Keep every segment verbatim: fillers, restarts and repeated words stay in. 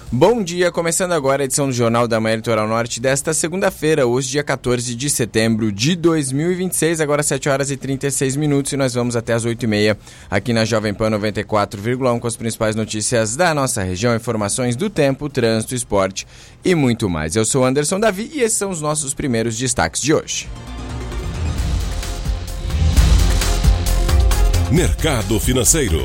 Bom dia, começando agora a edição do Jornal da Manhã Litoral Norte desta segunda-feira, hoje dia quatorze de setembro de dois mil e vinte e seis, agora sete horas e trinta e seis minutos e nós vamos até as oito e meia aqui na Jovem Pan noventa e quatro vírgula um com as principais notícias da nossa região, informações do tempo, trânsito, esporte e muito mais. Eu sou Anderson Davi e esses são os nossos primeiros destaques de hoje. Mercado Financeiro.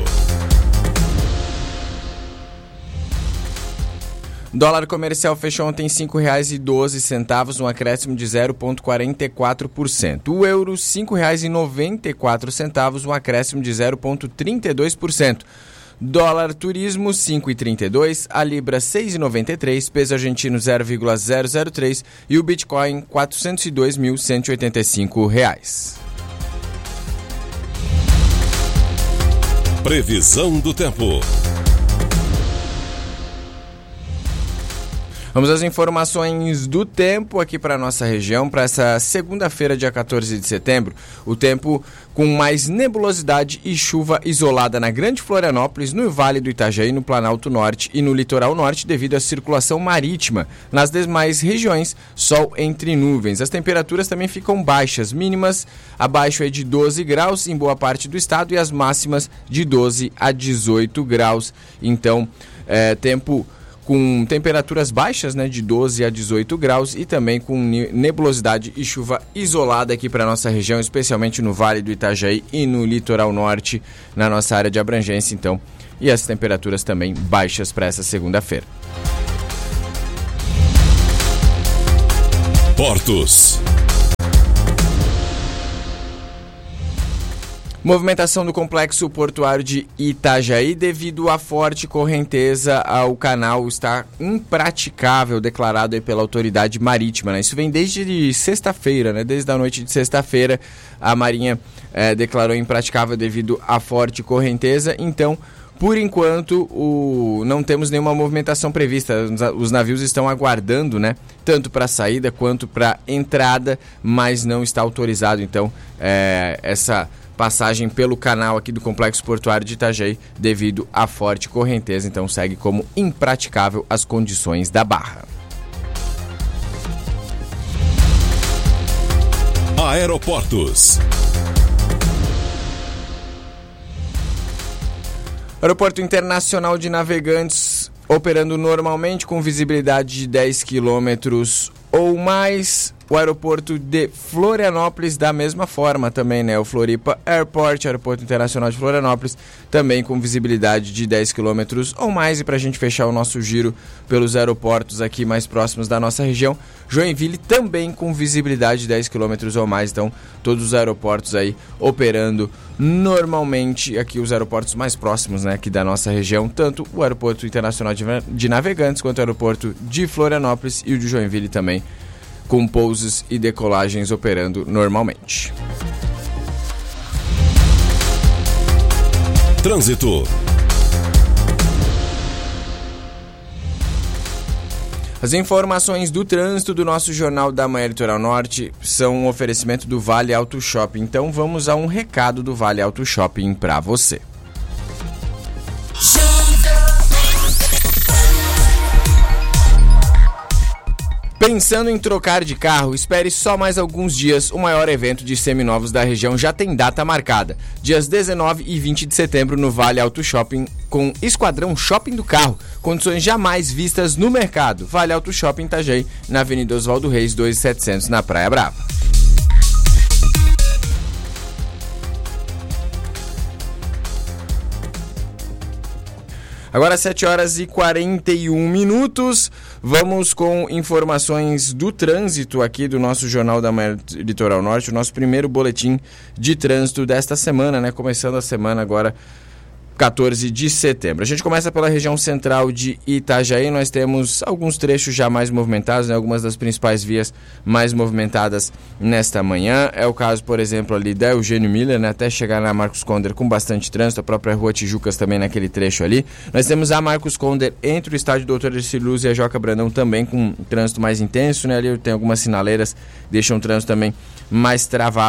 Dólar comercial fechou ontem em cinco reais e doze centavos, um acréscimo de zero vírgula quarenta e quatro por cento. O euro, cinco reais e noventa e quatro centavos, um acréscimo de zero vírgula trinta e dois por cento. Dólar turismo, cinco reais e trinta e dois centavos, a libra seis reais e noventa e três centavos, peso argentino zero vírgula zero zero três e o Bitcoin quatrocentos e dois mil cento e oitenta e cinco reais. Previsão do tempo. Vamos às informações do tempo aqui para a nossa região, para essa segunda-feira, dia quatorze de setembro. O tempo com mais nebulosidade e chuva isolada na Grande Florianópolis, no Vale do Itajaí, no Planalto Norte e no Litoral Norte, devido à circulação marítima. Nas demais regiões, sol entre nuvens. As temperaturas também ficam baixas, mínimas abaixo é de doze graus em boa parte do estado e as máximas de doze a dezoito graus. Então, é, tempo com temperaturas baixas, né, de doze a dezoito graus e também com nebulosidade e chuva isolada aqui para a nossa região, especialmente no Vale do Itajaí e no Litoral Norte, na nossa área de abrangência, então, e as temperaturas também baixas para essa segunda-feira. Portos. Movimentação do complexo portuário de Itajaí devido à forte correnteza. O canal está impraticável, declarado aí pela autoridade marítima, né? Isso vem desde sexta-feira, né? Desde a noite de sexta-feira a Marinha é, declarou impraticável devido à forte correnteza. Então, por enquanto, o... não temos nenhuma movimentação prevista. Os navios estão aguardando, né? Tanto para a saída quanto para a entrada, mas não está autorizado, então, é... essa passagem pelo canal aqui do Complexo Portuário de Itajaí devido à forte correnteza, então segue como impraticável as condições da barra. Aeroportos. Aeroporto Internacional de Navegantes operando normalmente com visibilidade de dez quilômetros ou mais. O aeroporto de Florianópolis da mesma forma também, né? O Floripa Airport, Aeroporto Internacional de Florianópolis, também com visibilidade de dez quilômetros ou mais. E para a gente fechar o nosso giro pelos aeroportos aqui mais próximos da nossa região, Joinville também com visibilidade de dez quilômetros ou mais. Então, todos os aeroportos aí operando normalmente, aqui os aeroportos mais próximos, né, aqui da nossa região, tanto o Aeroporto Internacional de Navegantes quanto o Aeroporto de Florianópolis e o de Joinville também, com pousos e decolagens operando normalmente. Trânsito. As informações do trânsito do nosso Jornal da Manhã Litoral Norte são um oferecimento do Vale Auto Shopping. Então vamos a um recado do Vale Auto Shopping para você. Pensando em trocar de carro? Espere só mais alguns dias. O maior evento de seminovos da região já tem data marcada. Dias dezenove e vinte de setembro no Vale Auto Shopping com Esquadrão Shopping do Carro. Condições jamais vistas no mercado. Vale Auto Shopping Itajaí, na Avenida Oswaldo Reis, dois mil e setecentos, na Praia Brava. Agora sete horas e quarenta e um minutos, vamos com informações do trânsito aqui do nosso Jornal da Manhã Litoral Norte, o nosso primeiro boletim de trânsito desta semana, né? Começando a semana agora, quatorze de setembro. A gente começa pela região central de Itajaí. Nós temos alguns trechos já mais movimentados, né? Algumas das principais vias mais movimentadas nesta manhã. É o caso, por exemplo, ali da Eugênio Miller, né? Até chegar na Marcos Conder com bastante trânsito, a própria Rua Tijucas também naquele trecho ali. Nós temos a Marcos Conder entre o estádio doutor Ercílio Luz e a Joca Brandão também com trânsito mais intenso, né? Ali tem algumas sinaleiras, deixam o trânsito também mais travado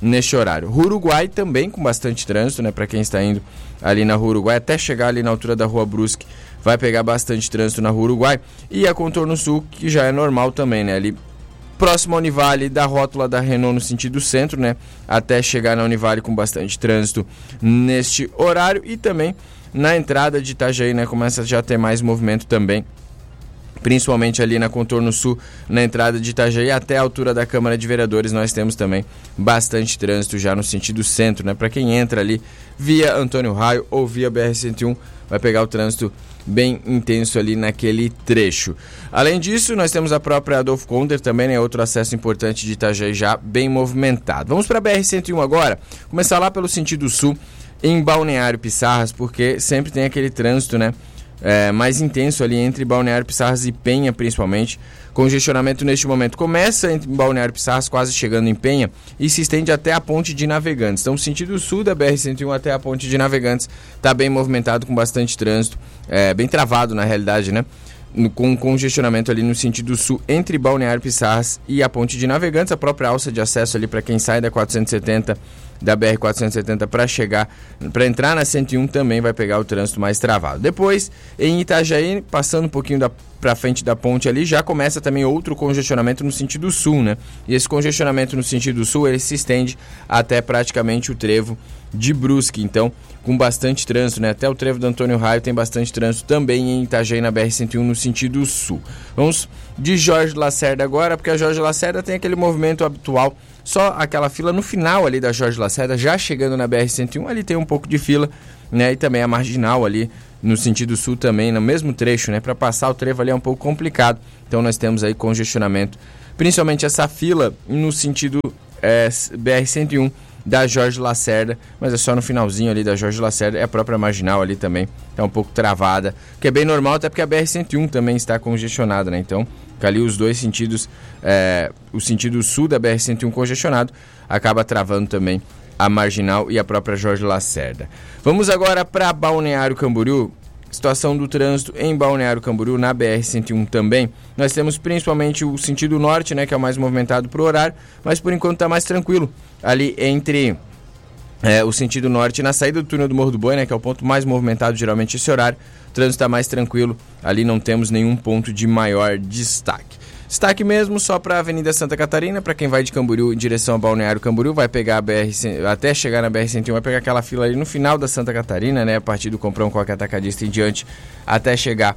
neste horário. Rua Uruguai também com bastante trânsito, né? Para quem está indo ali na Rua Uruguai, até chegar ali na altura da Rua Brusque, vai pegar bastante trânsito na Rua Uruguai. E a Contorno Sul, que já é normal também, né? Ali próximo à Univale, da rótula da Renault no sentido centro, né? Até chegar na Univale com bastante trânsito neste horário. E também na entrada de Itajaí, né? Começa já a ter mais movimento também, principalmente ali na Contorno Sul, na entrada de Itajaí até a altura da Câmara de Vereadores. Nós temos também bastante trânsito já no sentido centro, né? Para quem entra ali via Antônio Raio ou via B R cento e um, vai pegar o trânsito bem intenso ali naquele trecho. Além disso, nós temos a própria Adolfo Konder também, né? Outro acesso importante de Itajaí já bem movimentado. Vamos para a B R cento e um agora, começar lá pelo sentido sul, em Balneário Pissarras, porque sempre tem aquele trânsito, né? É, mais intenso ali entre Balneário Pissarras e Penha, principalmente. Congestionamento neste momento começa em Balneário Pissarras, quase chegando em Penha, e se estende até a Ponte de Navegantes. Então, sentido sul da B R cento e um até a Ponte de Navegantes está bem movimentado, com bastante trânsito, é, bem travado na realidade, né? No, com congestionamento ali no sentido sul entre Balneário Pissarras e a Ponte de Navegantes, a própria alça de acesso ali para quem sai da quatrocentos e setenta, da B R quatrocentos e setenta para chegar, para entrar na cento e um também vai pegar o trânsito mais travado. Depois, em Itajaí, passando um pouquinho da para frente da ponte ali, já começa também outro congestionamento no sentido sul, né? E esse congestionamento no sentido sul, ele se estende até praticamente o trevo de Brusque, então, com bastante trânsito, né? Até o trevo do Antônio Raio tem bastante trânsito também em Itajaí, na B R cento e um, no sentido sul. Vamos de Jorge Lacerda agora, porque a Jorge Lacerda tem aquele movimento habitual, só aquela fila no final ali da Jorge Lacerda, já chegando na B R cento e um, ali tem um pouco de fila, né? E também a marginal ali no sentido sul também, no mesmo trecho, né? Para passar o trevo ali é um pouco complicado, então nós temos aí congestionamento, principalmente essa fila no sentido é, B R cento e um da Jorge Lacerda, mas é só no finalzinho ali da Jorge Lacerda, é a própria marginal ali também, tá um pouco travada, que é bem normal, até porque a B R cento e um também está congestionada, né? Então, ali os dois sentidos, é, o sentido sul da B R cento e um congestionado, acaba travando também a marginal e a própria Jorge Lacerda. Vamos agora para Balneário Camboriú. Situação do trânsito em Balneário Camboriú, na B R cento e um também. Nós temos principalmente o sentido norte, né, que é o mais movimentado pro horário, mas por enquanto está mais tranquilo ali entre é, o sentido norte na saída do túnel do Morro do Boi, né, que é o ponto mais movimentado geralmente esse horário. O trânsito está mais tranquilo, ali não temos nenhum ponto de maior destaque. Destaque mesmo só para a Avenida Santa Catarina, para quem vai de Camboriú em direção ao Balneário Camboriú, vai pegar a B R, até chegar na B R cento e um, vai pegar aquela fila ali no final da Santa Catarina, né, a partir do Comprão Qualquer Atacadista em diante, até chegar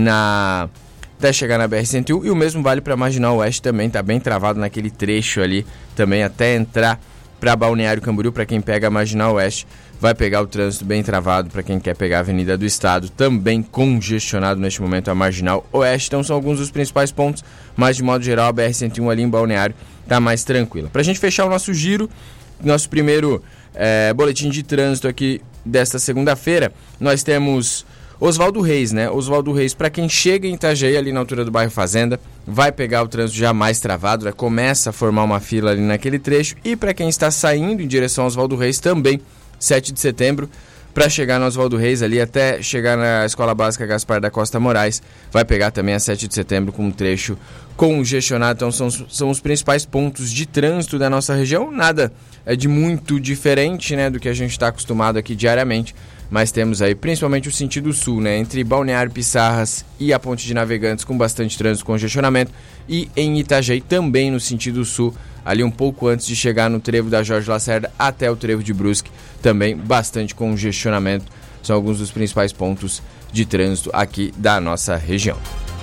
na até chegar na B R cento e um, e o mesmo vale para a Marginal Oeste também, tá bem travado naquele trecho ali, também até entrar para Balneário Camboriú, para quem pega a Marginal Oeste, vai pegar o trânsito bem travado. Para quem quer pegar a Avenida do Estado, também congestionado neste momento a Marginal Oeste. Então são alguns dos principais pontos, mas de modo geral a B R cento e um ali em Balneário está mais tranquila. Para a gente fechar o nosso giro, nosso primeiro é, boletim de trânsito aqui desta segunda-feira, nós temos Oswaldo Reis, né? Oswaldo Reis, para quem chega em Itajaí, ali na altura do bairro Fazenda, vai pegar o trânsito já mais travado, né? Começa a formar uma fila ali naquele trecho. E para quem está saindo em direção ao Oswaldo Reis, também sete de setembro, para chegar no Oswaldo Reis ali até chegar na Escola Básica Gaspar da Costa Moraes, vai pegar também a sete de setembro com um trecho congestionado. Então são, são os principais pontos de trânsito da nossa região. Nada é de muito diferente, né, do que a gente está acostumado aqui diariamente, mas temos aí principalmente o sentido sul, né, entre Balneário Pissarras e a Ponte de Navegantes, com bastante trânsito, congestionamento, e em Itajaí também no sentido sul, ali um pouco antes de chegar no trevo da Jorge Lacerda até o trevo de Brusque, também bastante congestionamento. São alguns dos principais pontos de trânsito aqui da nossa região.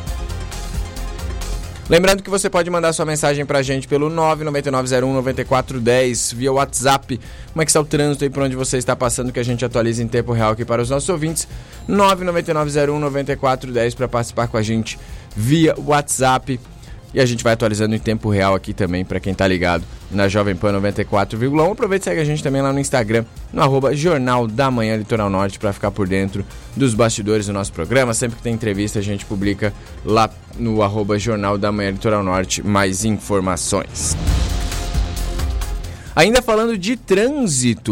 Lembrando que você pode mandar sua mensagem pra gente pelo nove nove nove zero um nove quatro um zero via WhatsApp. Como é que está o trânsito aí por onde você está passando, que a gente atualiza em tempo real aqui para os nossos ouvintes. nove nove nove zero um nove quatro um zero para participar com a gente via WhatsApp. E a gente vai atualizando em tempo real aqui também para quem tá ligado na Jovem Pan noventa e quatro vírgula um. Aproveita e segue a gente também lá no Instagram, no arroba Jornal da Manhã Litoral Norte, para ficar por dentro dos bastidores do nosso programa. Sempre que tem entrevista a gente publica lá no arroba Jornal da Manhã Litoral Norte mais informações. Ainda falando de trânsito,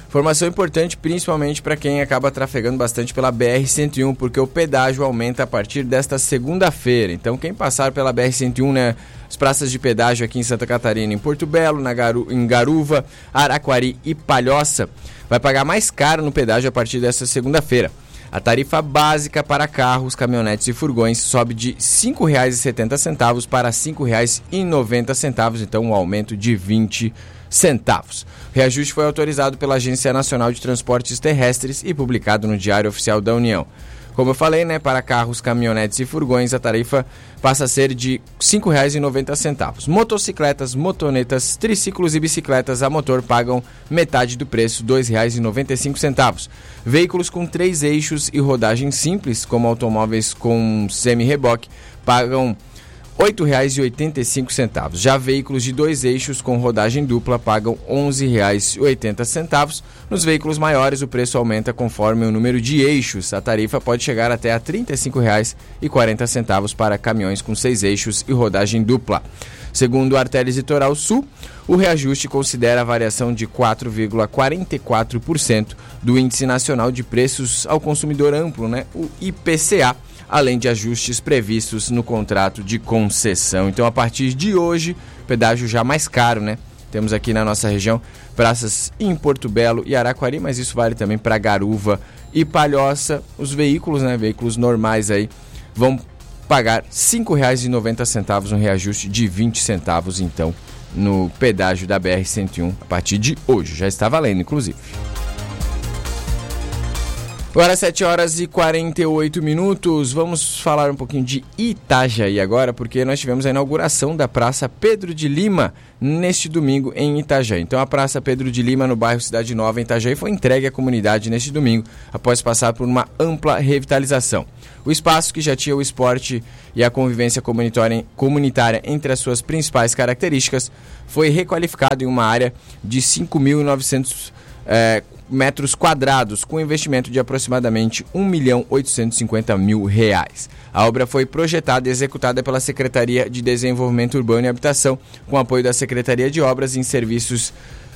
Informação importante principalmente para quem acaba trafegando bastante pela B R cento e um, porque o pedágio aumenta a partir desta segunda-feira. Então quem passar pela B R cento e um, né, as praças de pedágio aqui em Santa Catarina, em Porto Belo, na Garu, em Garuva, Araquari e Palhoça, vai pagar mais caro no pedágio a partir desta segunda-feira. A tarifa básica para carros, caminhonetes e furgões sobe de cinco reais e setenta centavos para cinco reais e noventa centavos, então um aumento de vinte centavos. O reajuste foi autorizado pela Agência Nacional de Transportes Terrestres e publicado no Diário Oficial da União. Como eu falei, né, para carros, caminhonetes e furgões, a tarifa passa a ser de cinco reais e noventa centavos. Motocicletas, motonetas, triciclos e bicicletas a motor pagam metade do preço, dois reais e noventa e cinco centavos. Veículos com três eixos e rodagem simples, como automóveis com semi-reboque, pagam oito reais e oitenta e cinco centavos. Já veículos de dois eixos com rodagem dupla pagam onze reais e oitenta centavos. Nos veículos maiores, o preço aumenta conforme o número de eixos. A tarifa pode chegar até a trinta e cinco reais e quarenta centavos para caminhões com seis eixos e rodagem dupla. Segundo o Arteres Litoral Sul, o reajuste considera a variação de quatro vírgula quarenta e quatro por cento do Índice Nacional de Preços ao Consumidor Amplo, né, o I P C A, além de ajustes previstos no contrato de concessão. Então, a partir de hoje, pedágio já mais caro, né? Temos aqui na nossa região praças em Porto Belo e Araquari, mas isso vale também para Garuva e Palhoça. Os veículos, né, veículos normais aí, vão pagar cinco reais e noventa centavos, um reajuste de vinte centavos, então, no pedágio da B R cento e um, a partir de hoje. Já está valendo, inclusive. Agora sete horas e quarenta e oito minutos, vamos falar um pouquinho de Itajaí agora, porque nós tivemos a inauguração da Praça Pedro de Lima neste domingo em Itajaí. Então a Praça Pedro de Lima, no bairro Cidade Nova, em Itajaí, foi entregue à comunidade neste domingo, após passar por uma ampla revitalização. O espaço, que já tinha o esporte e a convivência comunitária, comunitária entre as suas principais características, foi requalificado em uma área de cinco mil e novecentos é, metros quadrados, com investimento de aproximadamente um milhão oitocentos e cinquenta mil reais. A obra foi projetada e executada pela Secretaria de Desenvolvimento Urbano e Habitação, com apoio da Secretaria de Obras em serviços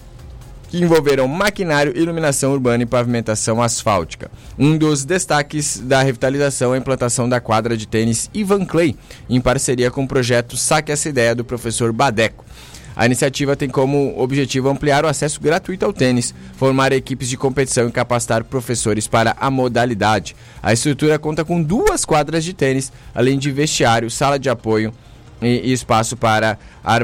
que envolveram maquinário, iluminação urbana e pavimentação asfáltica. Um dos destaques da revitalização é a implantação da quadra de tênis Ivan Clay, em parceria com o projeto Saque Essa Ideia, do professor Badeco. A iniciativa tem como objetivo ampliar o acesso gratuito ao tênis, formar equipes de competição e capacitar professores para a modalidade. A estrutura conta com duas quadras de tênis, além de vestiário, sala de apoio e espaço para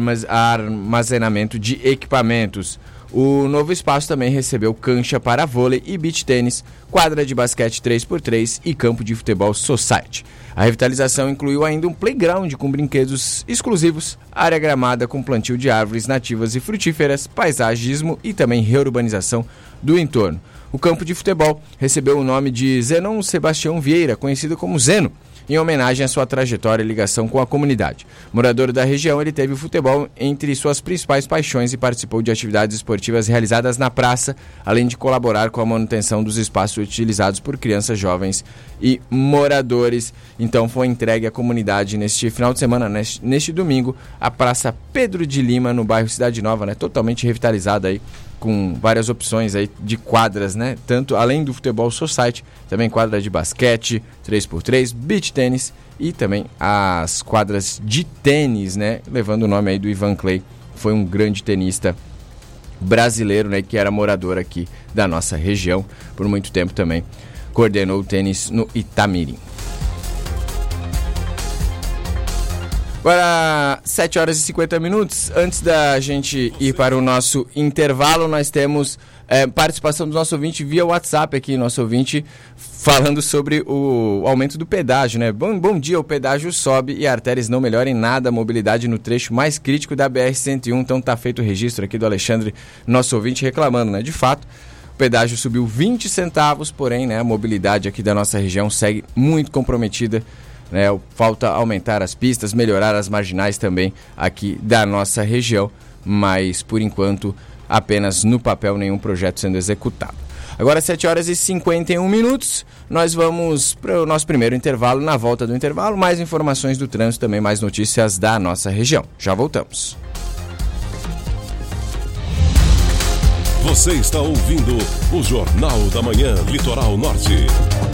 armazenamento de equipamentos. O novo espaço também recebeu cancha para vôlei e beach tênis, quadra de basquete três por três e campo de futebol society. A revitalização incluiu ainda um playground com brinquedos exclusivos, área gramada com plantio de árvores nativas e frutíferas, paisagismo e também reurbanização do entorno. O campo de futebol recebeu o nome de Zenon Sebastião Vieira, conhecido como Zeno, em homenagem à sua trajetória e ligação com a comunidade. Morador da região, ele teve o futebol entre suas principais paixões e participou de atividades esportivas realizadas na praça, além de colaborar com a manutenção dos espaços utilizados por crianças, jovens e moradores. Então foi entregue à comunidade neste final de semana, neste, neste domingo, a Praça Pedro de Lima, no bairro Cidade Nova, né, totalmente revitalizada aí, com várias opções aí de quadras, né? Tanto além do futebol society, também quadra de basquete, três por três, beach tênis e também as quadras de tênis, né? Levando o nome aí do Ivan Clay, foi um grande tenista brasileiro, né? Que era morador aqui da nossa região, por muito tempo também coordenou o tênis no Itamirim. Agora, sete horas e cinquenta minutos, antes da gente ir para o nosso intervalo, nós temos é, participação do nosso ouvinte via WhatsApp aqui, nosso ouvinte falando sobre o aumento do pedágio, né? Bom, bom dia, o pedágio sobe e a Arteres não melhora em nada a mobilidade no trecho mais crítico da B R cento e um, então tá feito o registro aqui do Alexandre, nosso ouvinte, reclamando, né? De fato, o pedágio subiu vinte centavos, porém, né, a mobilidade aqui da nossa região segue muito comprometida. Né, falta aumentar as pistas, melhorar as marginais também aqui da nossa região, mas por enquanto apenas no papel, nenhum projeto sendo executado. Agora sete horas e cinquenta e um minutos, nós vamos para o nosso primeiro intervalo. Na volta do intervalo, mais informações do trânsito, também mais notícias da nossa região. Já voltamos. Você está ouvindo o Jornal da Manhã Litoral Norte.